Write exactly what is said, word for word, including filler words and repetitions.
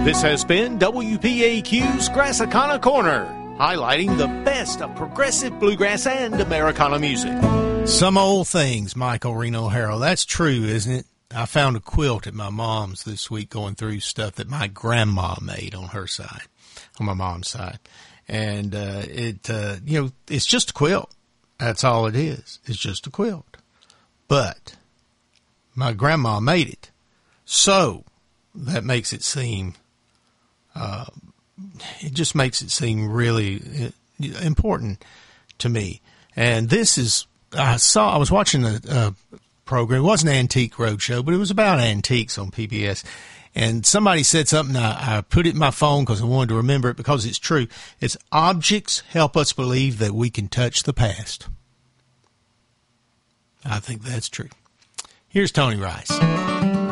This has been W P A Q's Grassicana Corner, highlighting the best of progressive bluegrass and Americana music. Some old things, Michael Reno Harrell. That's true, isn't it? I found a quilt at my mom's this week going through stuff that my grandma made on her side, on my mom's side. And uh, it, uh, you know, it's just a quilt. That's all it is. It's just a quilt. But my grandma made it. So that makes it seem... Uh, it just makes it seem really important to me. And this is, I saw, I was watching a, a program. It wasn't Antique Roadshow, but it was about antiques on P B S. And somebody said something. I, I put it in my phone because I wanted to remember it because it's true. It's objects help us believe that we can touch the past. I think that's true. Here's Tony Rice.